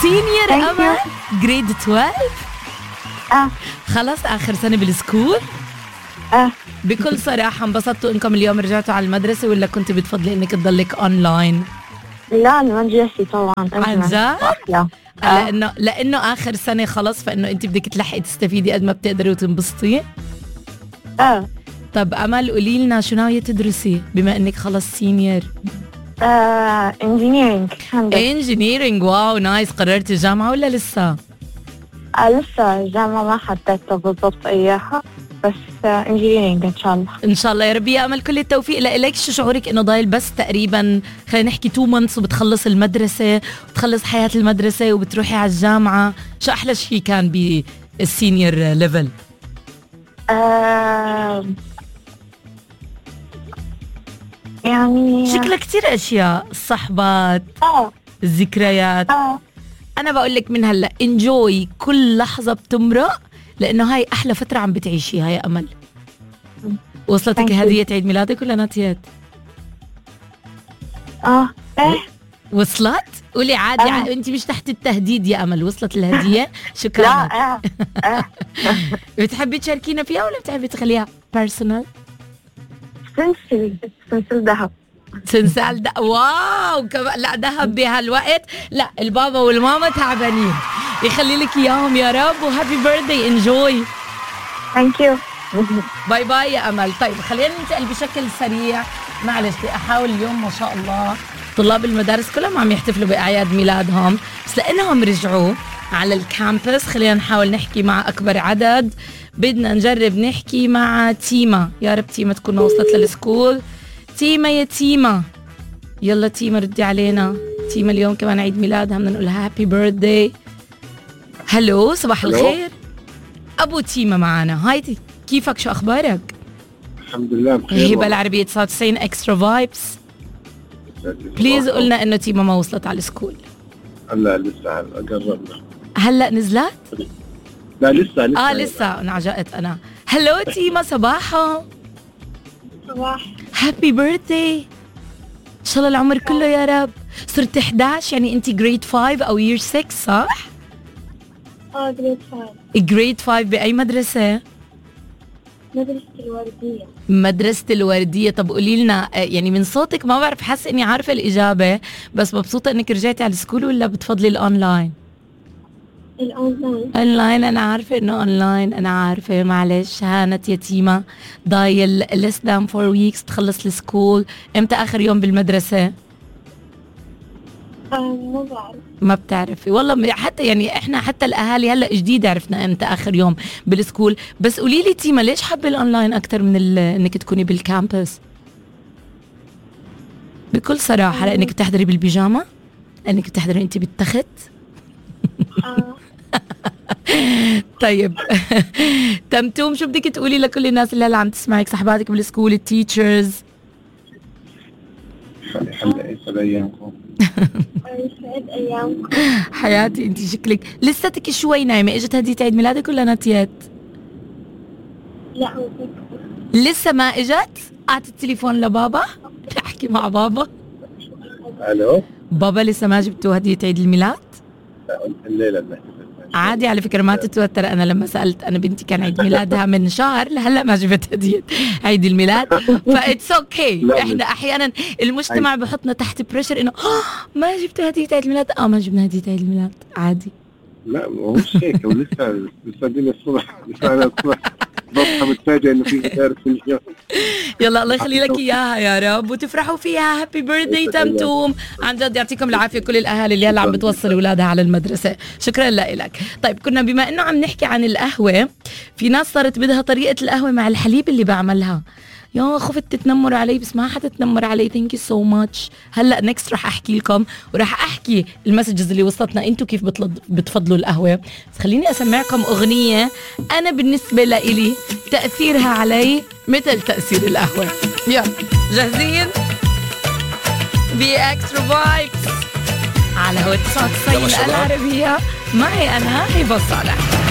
سينيور أمل جريد 12. خلص آخر سنة بالسكول. بكل صراحة انبسطتوا إنكم اليوم رجعتوا على المدرسة ولا كنت بتفضلي إنك تضلك أونلاين؟ لا المدرسة طبعا. عن جد؟ لأنه آخر سنة خلص، فإنه أنت بدك تلحقي تستفيدي قد ما بتقدري وتنبسطي. طب أمل قولي لنا شو ناوية تدرسي بما إنك خلص سينيور؟ انجينيرينج. واو نايس. قررتي الجامعة ولا لسه؟ لسه الجامعة ما حددت بالضبط إياها، بس انجينيرينج إن شاء الله. إن شاء الله يا ربي يا أمل، كل التوفيق لإلك. شو شعورك إنه ضايل بس تقريبا خلينا نحكي 2 months وبتخلص المدرسة وبتخلص حياة المدرسة وبتروحي على الجامعة؟ شو أحلى شيء كان بالسينيور ليفل؟ يعني شكلها كتير أشياء، الصحبات، الذكريات. أنا بقول لك من هلأ انجوي كل لحظة بتمرق، لأنه هاي أحلى فترة عم بتعيشيها يا أمل. وصلتك هدية عيد ميلادك ولا ناتيات؟ وصلت؟ قولي عادي. أنت مش تحت التهديد يا أمل. وصلت الهدية؟ شكرا. لا بتحبي تشاركينا فيها ولا بتحبي تخليها بيرسونال؟ سلسل ذهب. سلسال واو كمان. لا ذهب بهالوقت. لا البابا والماما تعبانين، يخلي لك اياهم يا رب. وهابي بيرثدي. انجوي. ثانك يو. باي باي يا امل. طيب خلينا ننتقل بشكل سريع. معلش احاول اليوم ما شاء الله طلاب المدارس كلهم عم يحتفلوا باعياد ميلادهم، بس لانهم رجعوا على الكامبس خلينا نحاول نحكي مع اكبر عدد. بدنا نجرب نحكي مع تيما. يا رب تيما تكون وصلت للسكول. تيما يا تيما، يلا تيما ردي علينا. تيما اليوم كمان عيد ميلادها، بدنا نقول هابي بيرثدي. هلو صباح الخير. ابو تيما معنا. هاي كيفك؟ شو اخبارك؟ الحمد لله بخير. هبه العربيه 99 اكسترا فايبس. بليز قلنا انه تيما ما وصلت على السكول. هلا لسه قربنا. هلا نزلت؟ لا لسه لسه انعجقت انا. هلو تيما صباحا. صباح. هابي بيرثدي. ان شاء الله العمر كله يا رب. صرت 11 يعني انت جريد 5 او يير 6 صح؟ جريد 5. جريد 5 باي مدرسه؟ مدرسة الوردية. مدرسة الوردية. طب قولي لنا يعني من صوتك ما بعرف، حاسة اني عارفة الإجابة، بس مبسوطة انك رجعتي على السكول ولا بتفضلي الأونلاين؟ الأونلاين. أنا عارفة انه أونلاين. أنا عارفة. معلش هانت يتيمة. ضايل less than 4 weeks تخلص السكول. امتى آخر يوم بالمدرسة؟ ما بعرف. ما بتعرفي والله. حتى يعني احنا حتى الاهالي هلا جديد عرفنا امتى اخر يوم بالسكول. بس قولي لي تيما ليش حابه الاونلاين اكثر من انك تكوني بالكامبس؟ بكل صراحه. لانك بتحضري بالبيجامه؟ لانك بتحضري انت بالتخت؟ طيب تمتوم شو بدك تقولي لكل الناس اللي هلا عم تسمعك، صحباتك بالسكول، التيتشرز؟ يسعد ايامكم. يسعد ايامكم حياتي. انت شكلك لساتك شوي نايمه. اجت هدية عيد ميلادك ولا ناتيات؟ لا لسه ما اجت. اعطي التليفون لبابا احكي مع بابا. الو بابا لسه ما جبتوا هدية عيد الميلاد؟ الليله بنحتفل. عادي على فكرة ما تتوتر. أنا لما سألت أنا بنتي كان عيد ميلادها من شهر لهلا ما جبت هدية عيد الميلاد. فإتس أوكي. إحنا أحيانا المجتمع بحطنا تحت بريشر إنه ما جبت هدية عيد الميلاد. ما جبنا هدية عيد الميلاد عادي. لا مش هيك. ولسه دينا الصبح. لسه أنا الصبح بصحى متفاجئ إنه في مدارس في اليوم. يلا الله يخلي لك إياها يا رب وتفرحوا فيها. هابي بيرثدي تمتوم. عن جد يعطيكم العافية كل الأهالي اللي هلا عم بتوصل أولادها على المدرسة. شكرا لك. طيب كنا بما إنه عم نحكي عن القهوة، في ناس صارت بدها طريقة القهوة مع الحليب اللي بعملها. يا خفت تتنمر علي، بس ما حدا تنمر علي. ثانك يو سو ماتش. هلا نكست رح احكي لكم وراح احكي المسجز اللي وصلتنا انتم كيف بتفضلوا القهوه. بس خليني اسمعكم اغنيه انا بالنسبه لإلي تاثيرها علي مثل تاثير القهوه. يلا جاهزين؟ بي اكسترا فايبس على هو 99 العربيه. معي انا هبه صالح.